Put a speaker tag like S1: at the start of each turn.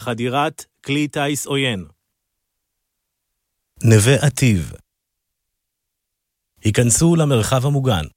S1: חדירת כלי טיס עוין.
S2: נווה עתיב. היכנסו למרחב המוגן.